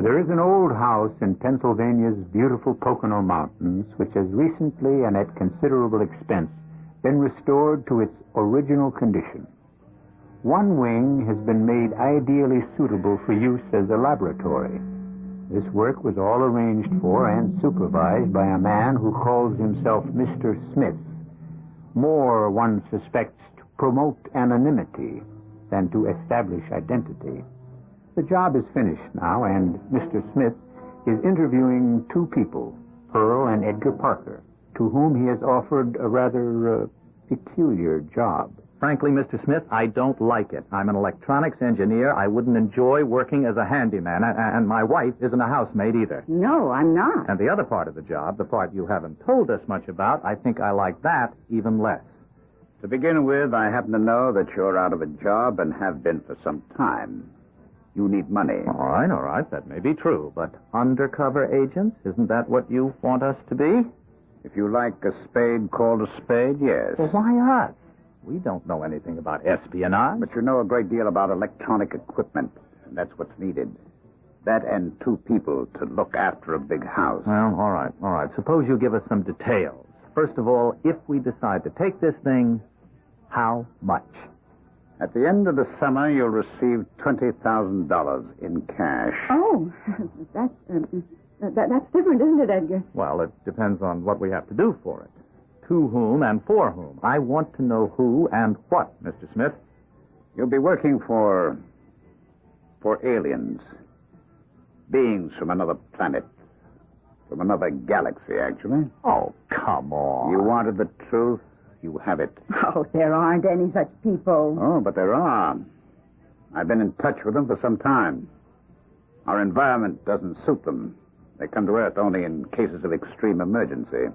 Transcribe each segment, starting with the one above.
There is an old house in Pennsylvania's beautiful Pocono Mountains which has recently and at considerable expense been restored to its original condition. One wing has been made ideally suitable for use as a laboratory. This work was all arranged for and supervised by a man who calls himself Mr. Smith. More, one suspects, to promote anonymity than to establish identity. The job is finished now, and Mr. Smith is interviewing two people, Pearl and Edgar Parker, to whom he has offered a rather peculiar job. Frankly, Mr. Smith, I don't like it. I'm an electronics engineer. I wouldn't enjoy working as a handyman, and my wife isn't a housemaid either. No, I'm not. And the other part of the job, the part you haven't told us much about, I think I like that even less. To begin with, I happen to know that you're out of a job and have been for some time. You need money. All right. That may be true. But undercover agents, isn't that what you want us to be? If you like a spade called a spade, yes. Well, why us? We don't know anything about espionage. But you know a great deal about electronic equipment, and that's what's needed. That and two people to look after a big house. Well, all right. Suppose you give us some details. First of all, if we decide to take this thing, how much? At the end of the summer, you'll receive $20,000 in cash. Oh, that's different, isn't it, Edgar? Well, it depends on what we have to do for it. To whom and for whom. I want to know who and what, Mr. Smith. You'll be working for aliens. Beings from another planet. From another galaxy, actually. Oh, come on. You wanted the truth? You have it. Oh, there aren't any such people. Oh, but there are. I've been in touch with them for some time. Our environment doesn't suit them. They come to Earth only in cases of extreme emergency.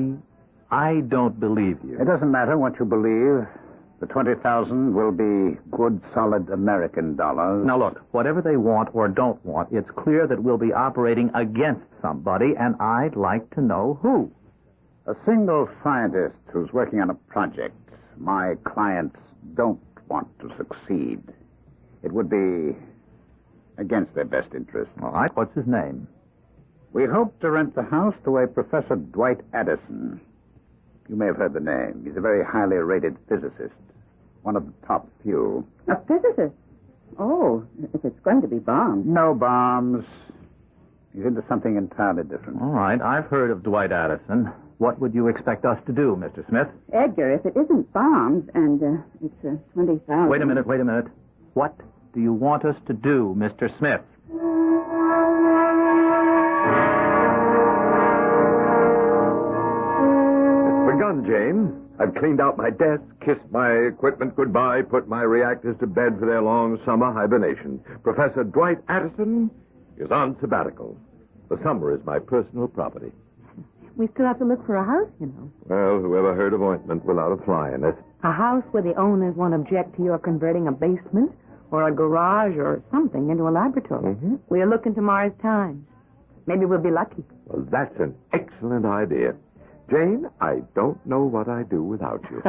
I don't believe you. It doesn't matter what you believe. The 20,000 will be good, solid American dollars. Now, look, whatever they want or don't want, it's clear that we'll be operating against somebody, and I'd like to know who. A single scientist who's working on a project my clients don't want to succeed. It would be against their best interest. All right, what's his name? We hope to rent the house to a Professor Dwight Addison. You may have heard the name. He's a very highly rated physicist. One of the top few. A physicist? Oh, if it's going to be bombs. No bombs. He's into something entirely different. All right, I've heard of Dwight Addison. What would you expect us to do, Mr. Smith? Edgar, if it isn't bombs and it's 20,000... Wait a minute. What do you want us to do, Mr. Smith? It's begun, Jane. I've cleaned out my desk, kissed my equipment goodbye, put my reactors to bed for their long summer hibernation. Professor Dwight Addison is on sabbatical. The summer is my personal property. We still have to look for a house, you know. Well, whoever heard of ointment without a fly in it? A house where the owners won't object to your converting a basement or a garage or something into a laboratory. Mm-hmm. We'll look in tomorrow's Times. Maybe we'll be lucky. Well, that's an excellent idea. Jane, I don't know what I'd do without you.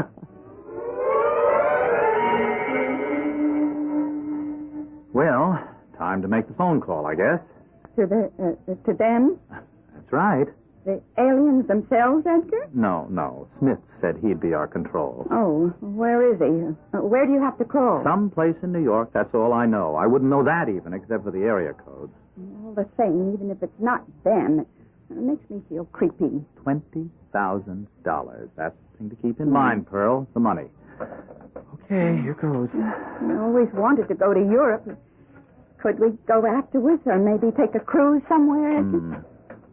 Well, time to make the phone call, I guess. To them? That's right. The aliens themselves, Edgar? No. Smith said he'd be our control. Oh, where is he? Where do you have to call? Someplace in New York, that's all I know. I wouldn't know that even, except for the area codes. All the same, even if it's not them, it makes me feel creepy. $20,000. That's the thing to keep in mind, Pearl. The money. Okay, here goes. I always wanted to go to Europe. Could we go afterwards or maybe take a cruise somewhere?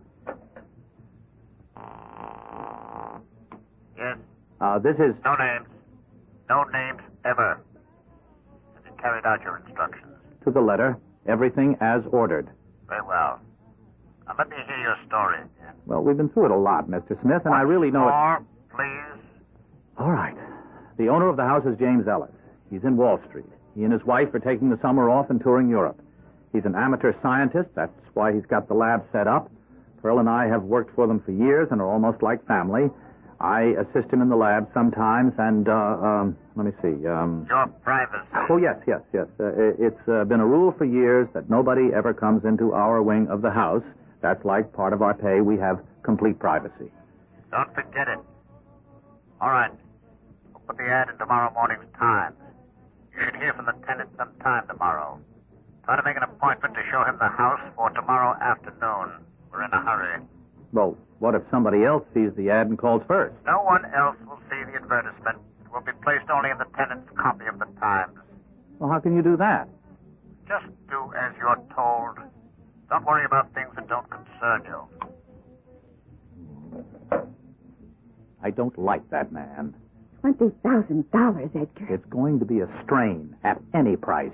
Yes. This is... No names. No names ever. Have you carried out your instructions? To the letter. Everything as ordered. Very well. Now let me hear your story. Well, we've been through it a lot, Mr. Smith, and I really know more, please. All right. The owner of the house is James Ellis. He's in Wall Street. He and his wife are taking the summer off and touring Europe. He's an amateur scientist. That's why he's got the lab set up. Pearl and I have worked for them for years and are almost like family. I assist him in the lab sometimes, and, let me see. Your privacy. Oh, yes. It's been a rule for years that nobody ever comes into our wing of the house. That's like part of our pay. We have complete privacy. Don't forget it. All right. We'll put the ad in tomorrow morning's Times. You should hear from the tenant sometime tomorrow. Try to make an appointment to show him the house for tomorrow afternoon. We're in a hurry. Well, what if somebody else sees the ad and calls first? No one else will see the advertisement. It will be placed only in the tenant's copy of the Times. Well, how can you do that? Just do as you're told. Don't worry about things that don't concern you. I don't like that man. $20,000, Edgar. It's going to be a strain at any price.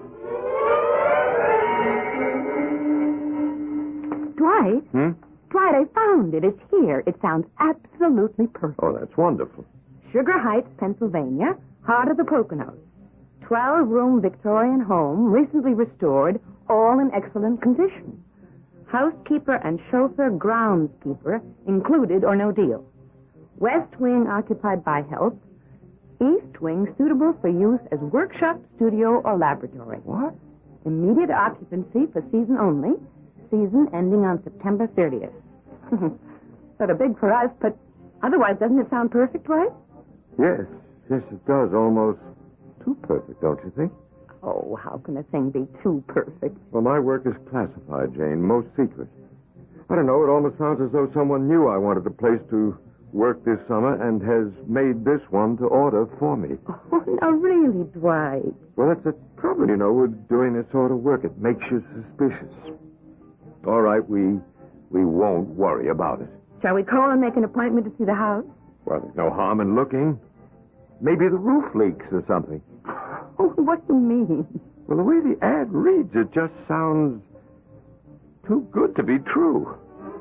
Dwight? Dwight, I found it. It's here. It sounds absolutely perfect. Oh, that's wonderful. Sugar Heights, Pennsylvania, heart of the Poconos. 12-room Victorian home, recently restored, all in excellent condition. Housekeeper and chauffeur groundskeeper included or no deal. West wing occupied by health. East wing suitable for use as workshop, studio, or laboratory. What? Immediate occupancy for season only. Season ending on September 30th. Sort of big for us, but otherwise doesn't it sound perfect, right? Yes, it does. Almost too perfect, don't you think? Oh, how can a thing be too perfect? Well, my work is classified, Jane, most secret. I don't know, it almost sounds as though someone knew I wanted a place to work this summer and has made this one to order for me. Oh, now really, Dwight. Well, that's the trouble, with doing this sort of work. It makes you suspicious. All right, we won't worry about it. Shall we call and make an appointment to see the house? Well, there's no harm in looking. Maybe the roof leaks or something. Oh, what do you mean? Well, the way the ad reads, it just sounds too good to be true.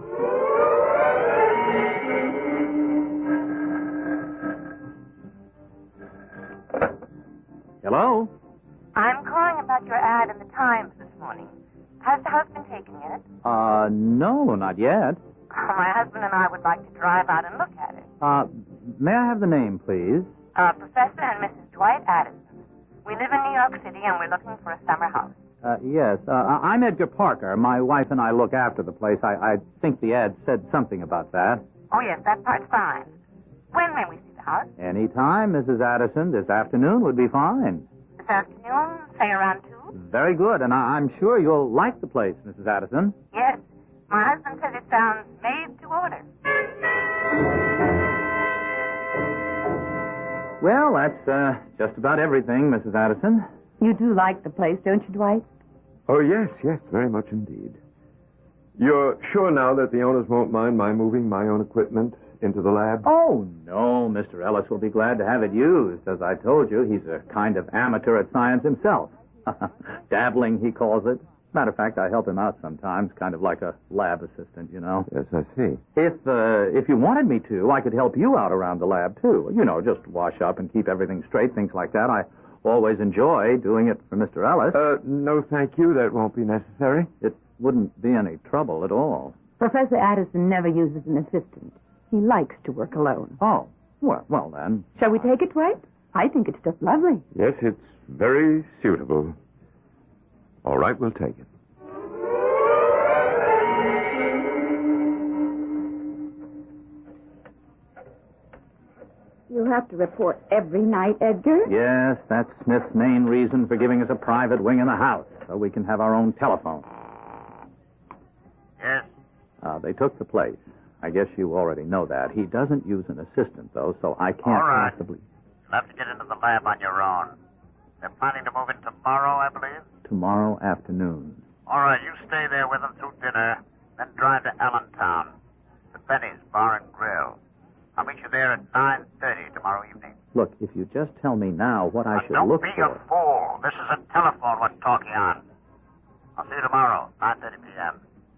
Hello? I'm calling about your ad in the Times this morning. Has the house been taken yet? No, not yet. My husband and I would like to drive out and look at it. May I have the name, please? Professor and Mrs. Dwight Addison. We live in New York City and we're looking for a summer house. Yes. I'm Edgar Parker. My wife and I look after the place. I think the ad said something about that. Oh, yes, that part's fine. When may we see the house? Any time, Mrs. Addison. This afternoon would be fine. This afternoon, say around 2? Very good, and I'm sure you'll like the place, Mrs. Addison. Yes. My husband says it sounds made to order. Well, that's just about everything, Mrs. Addison. You do like the place, don't you, Dwight? Oh, yes, very much indeed. You're sure now that the owners won't mind my moving my own equipment into the lab? Oh, no. Mr. Ellis will be glad to have it used. As I told you, he's a kind of amateur at science himself. Dabbling, he calls it. Matter of fact, I help him out sometimes, kind of like a lab assistant, Yes, I see. If you wanted me to, I could help you out around the lab, too. Just wash up and keep everything straight, things like that. I always enjoy doing it for Mr. Ellis. No, thank you. That won't be necessary. It wouldn't be any trouble at all. Professor Addison never uses an assistant. He likes to work alone. Oh, well then. Shall we take it, Dwight? I think it's just lovely. Yes, it's very suitable. All right, we'll take it. You have to report every night, Edgar? Yes, that's Smith's main reason for giving us a private wing in the house, so we can have our own telephone. Yes? They took the place. I guess you already know that. He doesn't use an assistant, though, so I can't All right. possibly... You'll have to get into the lab on your own. They're planning to move in tomorrow, I believe? Tomorrow afternoon. All right, you stay there with them through dinner, then drive to Allentown, to Benny's Bar and Grill. I'll meet you there at 9:30 tomorrow evening. Look, if you just tell me now what I should Don't look be for... a fool. This is a telephone we're talking on. I'll see you tomorrow, 9:30 p.m.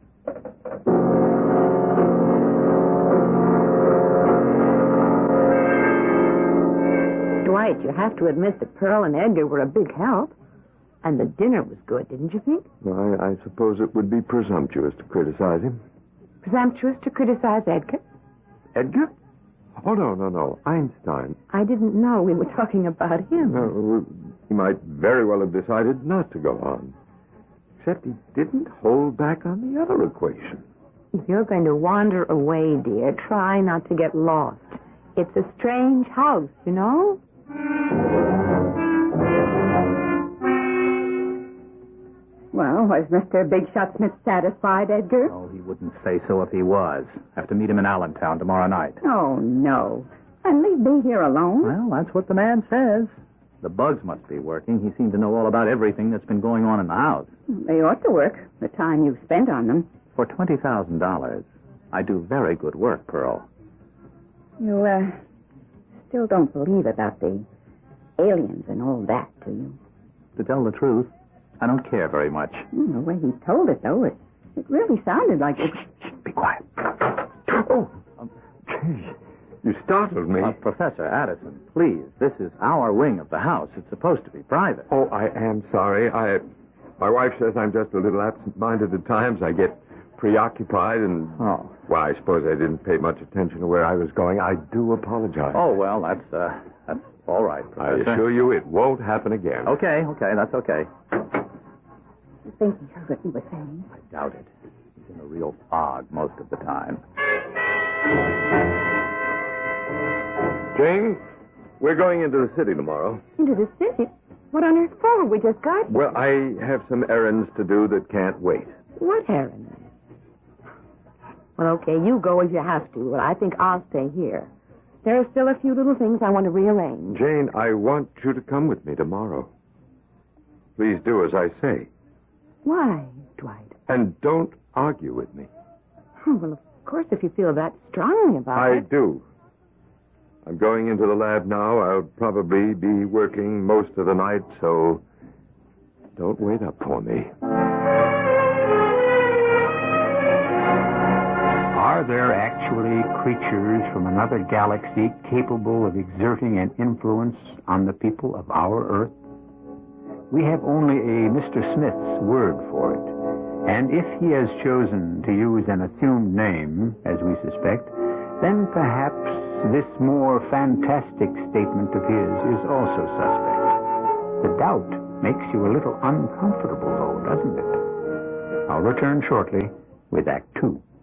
Dwight, you have to admit that Pearl and Edgar were a big help. And the dinner was good, didn't you think? Well, I suppose it would be presumptuous to criticize him. Presumptuous to criticize Edgar? Edgar? Oh, no. Einstein. I didn't know we were talking about him. No, he might very well have decided not to go on. Except he didn't hold back on the other equation. If you're going to wander away, dear, try not to get lost. It's a strange house, you know? Well, was Mr. Big Shot Smith satisfied, Edgar? Oh, he wouldn't say so if he was. Have to meet him in Allentown tomorrow night. Oh, no. And leave me here alone? Well, that's what the man says. The bugs must be working. He seemed to know all about everything that's been going on in the house. They ought to work, the time you've spent on them. For $20,000, I do very good work, Pearl. You, still don't believe about the aliens and all that, do you? To tell the truth, I don't care very much. The way he told it, though, it really sounded like it. Shh, be quiet. Oh, gee, you startled me. Professor Addison, please, this is our wing of the house. It's supposed to be private. Oh, I am sorry. My wife says I'm just a little absent-minded at times. I get preoccupied and... Oh. Well, I suppose I didn't pay much attention to where I was going. I do apologize. Oh, well, that's all right, Professor. I assure you it won't happen again. Okay, that's okay. You think he heard what he was saying? I doubt it. He's in a real fog most of the time. Jane, we're going into the city tomorrow. Into the city? What on earth for? We just got here. Well, I have some errands to do that can't wait. What errand? Well, okay, you go as you have to. Well, I think I'll stay here. There are still a few little things I want to rearrange. Jane, I want you to come with me tomorrow. Please do as I say. Why, Dwight? And don't argue with me. Oh, well, of course, if you feel that strongly about I it. do. I'm going into the lab now. I'll probably be working most of the night, so don't wait up for me. Are there actually creatures from another galaxy capable of exerting an influence on the people of our Earth? We have only a Mr. Smith's word for it. And if he has chosen to use an assumed name, as we suspect, then perhaps this more fantastic statement of his is also suspect. The doubt makes you a little uncomfortable, though, doesn't it? I'll return shortly with Act Two.